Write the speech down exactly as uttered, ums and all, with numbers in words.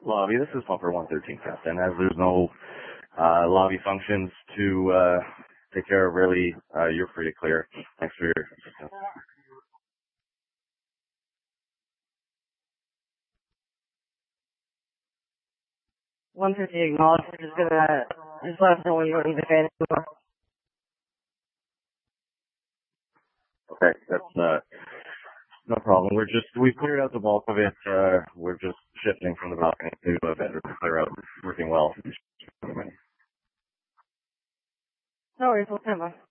Lobby, this is Pumper one thirteen, Captain. As there's no uh, lobby functions to uh, take care of, really, uh, you're free to clear. Thanks for your assistance. one fifty acknowledged. We're just gonna just let us know when you want to defend it. Okay, that's uh, no problem. We're just, we cleared out the bulk of it. Uh, we're just shifting from the balcony to a bedroom to clear out. Working well. No worries, we'll stand by.